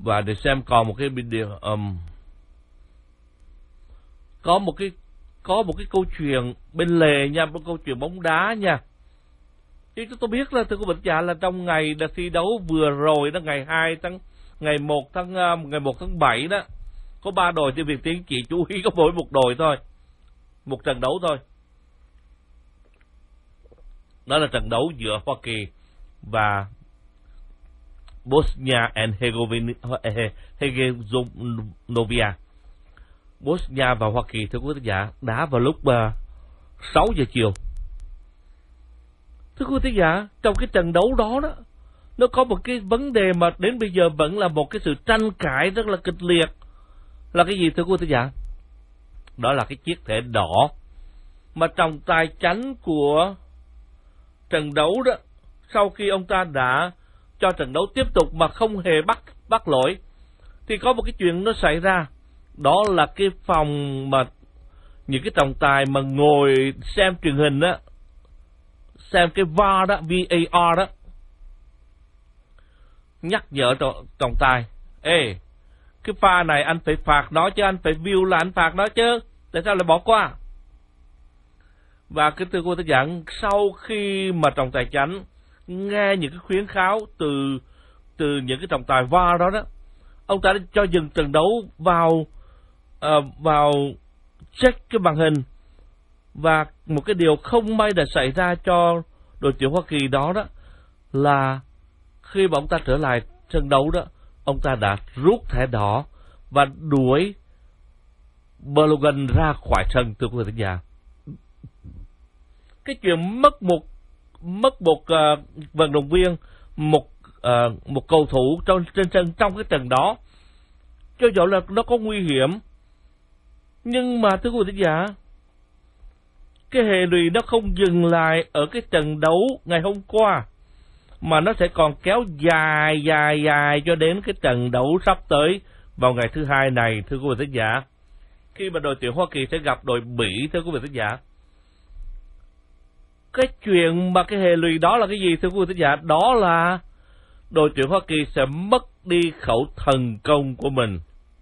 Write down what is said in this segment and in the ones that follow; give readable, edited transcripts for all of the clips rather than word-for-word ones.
Và để xem còn một cái video, có một cái câu chuyện bên lề nha, một câu chuyện bóng đá nha. Chứ tôi biết là thưa quý vị giả là trong ngày đã thi đấu vừa rồi đó, ngày 1 tháng 7 đó, có 3 đội thì Việt Tiến chỉ chú ý có mỗi một đội thôi, một trận đấu thôi. Đó là trận đấu giữa Hoa Kỳ và Bosnia and Herzegovina. Bosnia và Hoa Kỳ thưa quý vị giả đá vào lúc 6 giờ chiều. Thưa quý vị giả, trong cái trận đấu đó đó, nó có một cái vấn đề mà đến bây giờ vẫn là một cái sự tranh cãi rất là kịch liệt. Là cái gì thưa quý vị giả? Đó là cái chiếc thẻ đỏ mà trọng tài chánh của trận đấu đó, sau khi ông ta đã cho trận đấu tiếp tục mà không hề bắt lỗi, thì có một cái chuyện nó xảy ra. Đó là cái phòng mà những cái trọng tài mà ngồi xem truyền hình đó, xem cái VAR đó, VAR đó, nhắc nhở trọng tài: ê, cái pha này anh phải phạt nó chứ, anh phải view là anh phạt nó chứ, tại sao lại bỏ qua? Và cái thưa cô ta giảng, sau khi mà trọng tài chánh nghe những cái khuyến kháo từ những cái trọng tài VAR đó đó, ông ta đã cho dừng trận đấu vào check cái màn hình. Và một cái điều không may đã xảy ra cho đội tuyển Hoa Kỳ đó đó là khi mà ông ta trở lại sân đấu đó, ông ta đã rút thẻ đỏ và đuổi Balogun ra khỏi sân, thưa quý vị giả. Cái chuyện mất một vận động viên, một cầu thủ trên sân trong cái trận đó, cho dù là nó có nguy hiểm, nhưng mà thưa quý vị giả, cái hệ lụy nó không dừng lại ở cái trận đấu ngày hôm qua, mà nó sẽ còn kéo dài cho đến cái trận đấu sắp tới vào ngày thứ Hai này, thưa quý vị thính giả, khi mà đội tuyển Hoa Kỳ sẽ gặp đội Bỉ, thưa quý vị thính giả. Cái chuyện mà cái hệ lụy đó là cái gì thưa quý vị thính giả? Đó là đội tuyển Hoa Kỳ sẽ mất đi khẩu thần công của mình.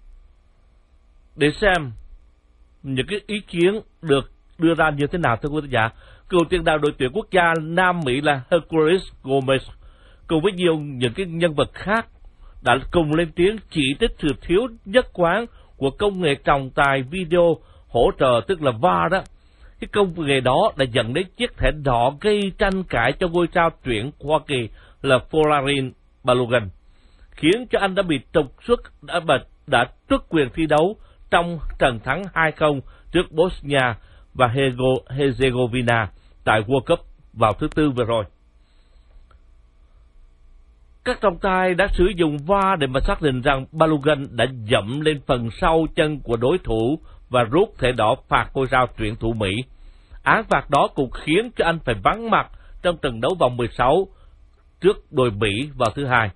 Để xem những cái ý kiến được đưa ra như thế nào thưa quý vị giả. Cựu tiền đạo đội tuyển quốc gia Nam Mỹ là Herculez Gomez cùng với nhiều những cái nhân vật khác đã cùng lên tiếng chỉ trích sự thiếu nhất quán của công nghệ trọng tài video hỗ trợ, tức là VAR đó. Cái công nghệ đó đã dẫn đến chiếc thẻ đỏ gây tranh cãi cho ngôi sao tuyển Hoa Kỳ là Folarin Balogun, khiến cho anh đã bị trục xuất, đã tước quyền thi đấu trong trận thắng 2-0 trước Bosnia và Herzegovina tại World Cup vào thứ Tư vừa rồi. Các trọng tài đã sử dụng VAR để mà xác định rằng Balogun đã dẫm lên phần sau chân của đối thủ và rút thẻ đỏ phạt ngôi sao tuyển thủ Mỹ. Án phạt đó cũng khiến cho anh phải vắng mặt trong trận đấu vòng 16 trước đội Bỉ vào thứ Hai.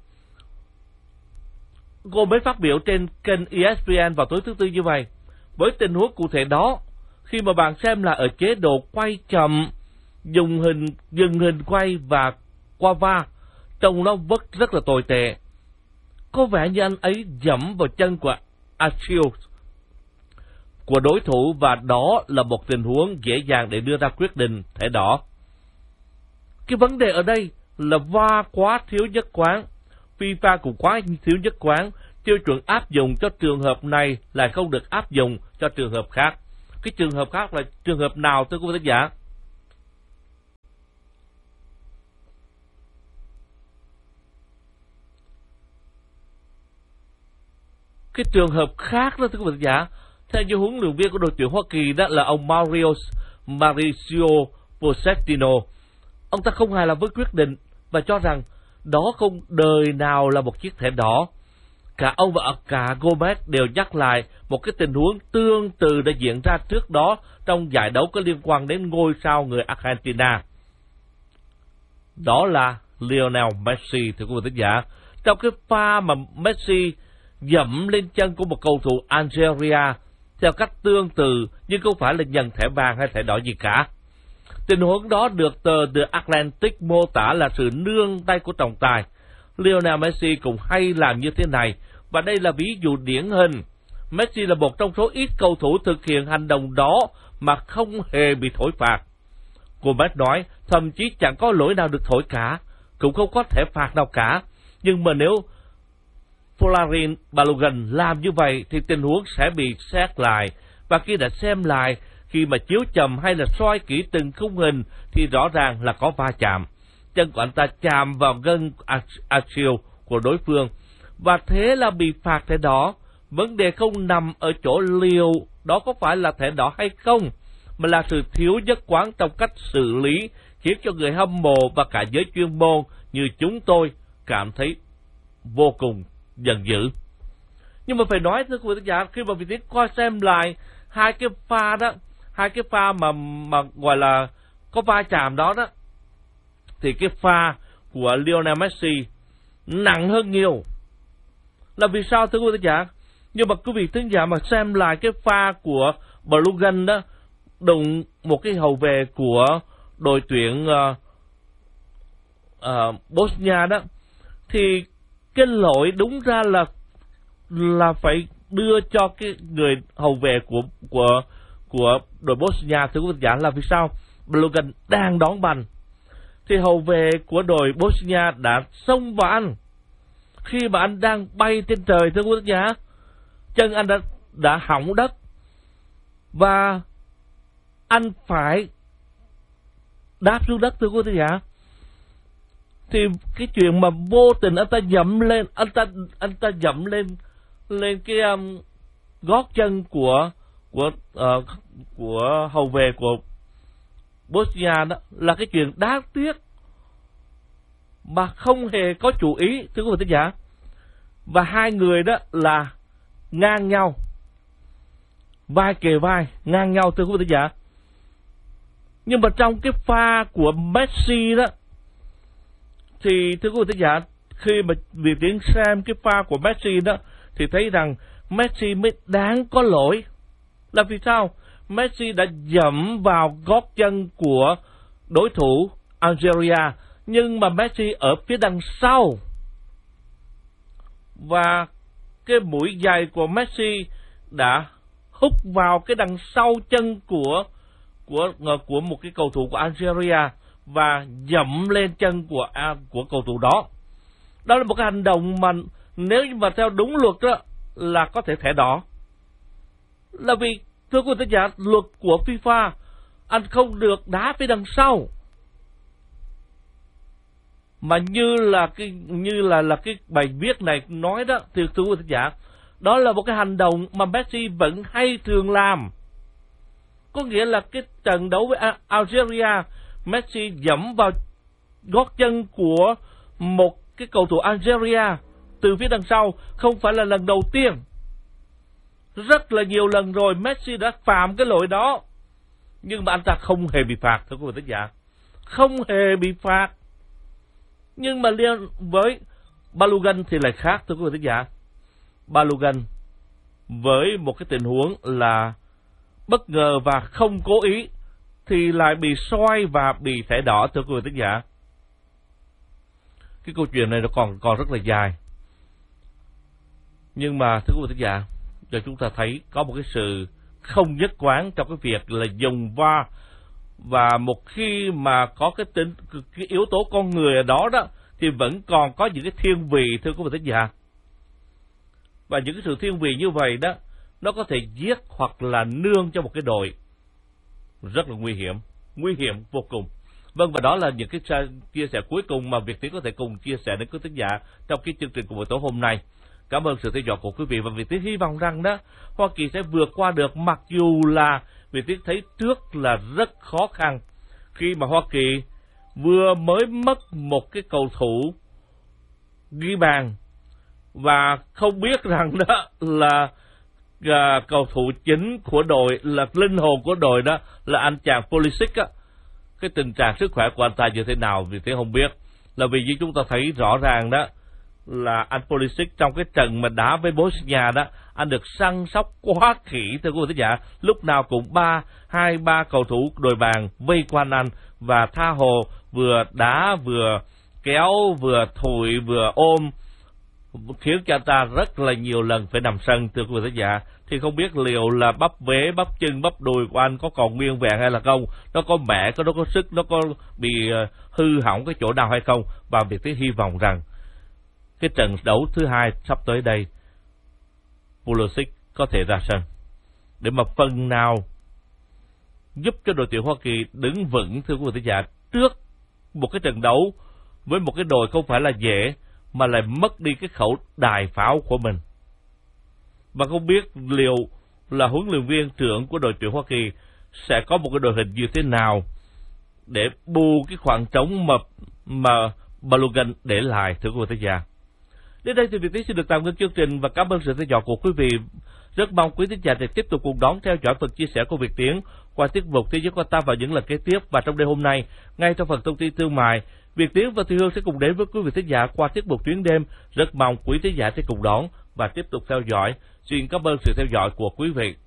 Gomez phát biểu trên kênh ESPN vào tối thứ Tư như vậy: với tình huống cụ thể đó, khi mà bạn xem là ở chế độ quay chậm, dừng hình quay và qua VAR, trông nó rất là tồi tệ. Có vẻ như anh ấy dẫm vào chân của Achilles của đối thủ, và đó là một tình huống dễ dàng để đưa ra quyết định thẻ đỏ. Cái vấn đề ở đây là VAR quá thiếu nhất quán, FIFA cũng quá thiếu nhất quán, tiêu chuẩn áp dụng cho trường hợp này lại không được áp dụng cho trường hợp khác. Cái trường hợp khác là trường hợp nào thưa quý vị khán giả? Cái trường hợp khác đó thưa quý vị khán giả, theo như huấn luyện viên của đội tuyển Hoa Kỳ đó là ông Mauricio Pochettino, ông ta không hài lòng với quyết định và cho rằng đó không đời nào là một chiếc thẻ đỏ. Cả ông và cả Gomez đều nhắc lại một cái tình huống tương tự đã diễn ra trước đó trong giải đấu có liên quan đến ngôi sao người Argentina. Đó là Lionel Messi thưa quý vị khán giả. Trong cái pha mà Messi dẫm lên chân của một cầu thủ Algeria theo cách tương tự nhưng không phải là nhận thẻ vàng hay thẻ đỏ gì cả. Tình huống đó được tờ The Atlantic mô tả là sự nương tay của trọng tài. Lionel Messi cũng hay làm như thế này Và đây là ví dụ điển hình. Messi là một trong số ít cầu thủ thực hiện hành động đó mà không hề bị thổi phạt. Gomez nói, thậm chí chẳng có lỗi nào được thổi cả, cũng không có thẻ phạt nào cả. Nhưng mà nếu Folarin Balogun làm như vậy thì tình huống sẽ bị xét lại. Và khi đã xem lại, khi mà chiếu chậm hay là soi kỹ từng khung hình thì rõ ràng là có va chạm. Chân của anh ta chạm vào gân Achilles của đối phương. Và thế là bị phạt thẻ đỏ. Vấn đề không nằm ở chỗ liệu đó có phải là thẻ đỏ hay không, mà là sự thiếu nhất quán trong cách xử lý, khiến cho người hâm mộ và cả giới chuyên môn như chúng tôi cảm thấy vô cùng giận dữ. Nhưng mà phải nói thưa quý vị giả, khi mà mình coi xem lại hai cái pha mà gọi là có va chạm đó đó, thì cái pha của Lionel Messi nặng hơn nhiều. Là vì sao thưa quý vị giả? Nhưng mà quý vị thính giả mà xem lại cái pha của Balogun đó đụng một cái hậu vệ của đội tuyển Bosnia đó, thì cái lỗi đúng ra là phải đưa cho cái người hậu vệ của đội Bosnia. Thưa quý vị giả, là vì sao? Balogun đang đón banh thì hậu vệ của đội Bosnia đã xông vào anh. Khi mà anh đang bay trên trời, thưa quý vị giả, chân anh đã hỏng đất và anh phải đáp xuống đất, thưa quý vị giả. Thì cái chuyện mà vô tình anh ta dẫm lên, anh ta dẫm lên cái gót chân của hậu vệ của Bosnia đó, là cái chuyện đáng tiếc mà không hề có chú ý, thưa quý vị giả. Và hai người đó là ngang nhau, vai kề vai, ngang nhau, thưa quý vị giả. Nhưng mà trong cái pha của Messi đó, thì thưa quý vị giả, khi mà việc tiến xem cái pha của Messi đó, thì thấy rằng Messi mới đáng có lỗi. Là vì sao? Messi đã dẫm vào gót chân của đối thủ Algeria, nhưng mà Messi ở phía đằng sau, và cái mũi giày của Messi đã hút vào cái đằng sau chân của một cái cầu thủ của Algeria và dẫm lên chân của cầu thủ đó. Đó là một cái hành động mà nếu như mà theo đúng luật đó là có thể thẻ đỏ. Là vì thưa quý vị giả, luật của FIFA, anh không được đá phía đằng sau, mà như là cái bài viết này nói đó, thì thưa quý vị giả, đó là một cái hành động mà Messi vẫn hay thường làm. Có nghĩa là cái trận đấu với Algeria, Messi dẫm vào gót chân của một cái cầu thủ Algeria từ phía đằng sau, không phải là lần đầu tiên. Rất là nhiều lần rồi Messi đã phạm cái lỗi đó, nhưng mà anh ta không hề bị phạt, thưa quý vị giả, không hề bị phạt. Nhưng mà liên với Balogun thì lại khác, thưa quý vị giả. Balogun với một cái tình huống là bất ngờ và không cố ý thì lại bị soi và bị thẻ đỏ, thưa quý vị giả. Cái câu chuyện này nó còn rất là dài. Nhưng mà thưa quý vị giả, cho chúng ta thấy có một cái sự không nhất quán trong cái việc là dùng VAR. Và một khi mà có cái yếu tố con người ở đó đó, thì vẫn còn có những cái thiên vị, thưa quý vị giả. Và những cái sự thiên vị như vậy đó, nó có thể giết hoặc là nương cho một cái đội. Rất là nguy hiểm vô cùng. Vâng, và đó là những cái chia sẻ cuối cùng mà Việt Tiến có thể cùng chia sẻ đến quý thính giả trong cái chương trình của buổi tối hôm nay. Cảm ơn sự theo dõi của quý vị, và Việt Tiến hy vọng rằng đó Hoa Kỳ sẽ vượt qua được, mặc dù là Việt Tiến thấy trước là rất khó khăn khi mà Hoa Kỳ vừa mới mất một cái cầu thủ ghi bàn, và không biết rằng đó là cầu thủ chính của đội, là linh hồn của đội đó là anh chàng Pulisic á. Cái tình trạng sức khỏe của anh ta như thế nào vì thế không biết. Là vì như chúng ta thấy rõ ràng đó là anh Pulisic trong cái trận mà đá với Bosnia đó, anh được săn sóc quá kỹ, thưa quý vị giả. Lúc nào cũng hai ba cầu thủ đội bàn vây quanh anh và tha hồ vừa đá vừa kéo vừa thổi vừa ôm khiến cho ta rất là nhiều lần phải nằm sân, thưa quý vị thính giả. Thì không biết liệu là bắp vế, bắp chân, bắp đùi của anh có còn nguyên vẹn hay là không, nó có mẻ, nó có sức, nó có bị hư hỏng cái chỗ nào hay không. Và Việt Tiến hy vọng rằng cái trận đấu thứ hai sắp tới đây, Pulisic có thể ra sân để mà phần nào giúp cho đội tuyển Hoa Kỳ đứng vững, thưa quý vị thính giả, trước một cái trận đấu với một cái đội không phải là dễ, mà lại mất đi cái khẩu đài pháo của mình. Và không biết liệu là huấn luyện viên trưởng của đội tuyển Hoa Kỳ sẽ có một cái đội hình như thế nào để bù cái khoảng trống mà Balogun để lại, thưa quý vị thính giả. Đến đây thì Việt Tiến xin được tạm ngưng chương trình và cảm ơn sự theo dõi của quý vị. Rất mong quý thính giả sẽ tiếp tục cùng đón theo dõi phần chia sẻ của Việt Tiến qua tiết mục Thế giới của ta vào những lần kế tiếp. Và trong đêm hôm nay, ngay trong phần thông tin thương mại, Việt Tiến và Thùy Hương sẽ cùng đến với quý vị thính giả qua tiết mục Chuyến đêm. Rất mong quý thính giả sẽ cùng đón và tiếp tục theo dõi. Xin cảm ơn sự theo dõi của quý vị.